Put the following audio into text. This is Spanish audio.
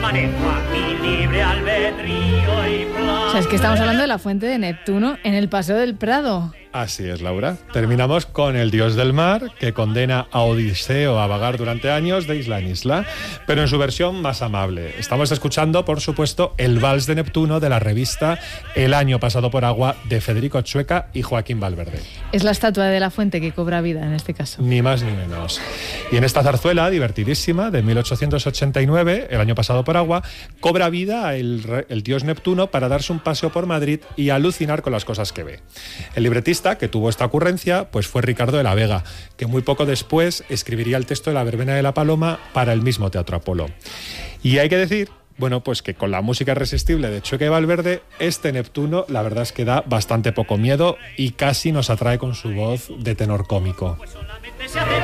manejo a mi libre albedrío y plan. O sea, es que estamos hablando de la fuente de Neptuno en el Paseo del Prado. Así es, Laura. Terminamos con el dios del mar, que condena a Odiseo a vagar durante años de isla en isla, pero en su versión más amable. Estamos escuchando, por supuesto, el Vals de Neptuno de la revista El año pasado por agua de Federico Chueca y Joaquín Valverde. Es la estatua de la fuente que cobra vida en este caso. Ni más ni menos. Y en esta zarzuela divertidísima de 1889, El año pasado por agua, cobra vida el dios Neptuno para darse un paseo por Madrid y alucinar con las cosas que ve. El libretista que tuvo esta ocurrencia pues fue Ricardo de la Vega, que muy poco después escribiría el texto de La verbena de la Paloma para el mismo Teatro Apolo. Y hay que decir, bueno, pues que con la música irresistible de Chueca y Valverde, este Neptuno la verdad es que da bastante poco miedo y casi nos atrae con su voz de tenor cómico.